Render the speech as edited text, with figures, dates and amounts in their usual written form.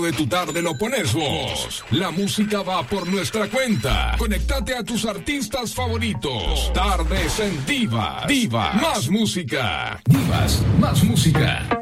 de tu tarde lo pones vos. La música va por nuestra cuenta. Conéctate a tus artistas favoritos. Tardes en Divas. Divas, más música. Divas, más música.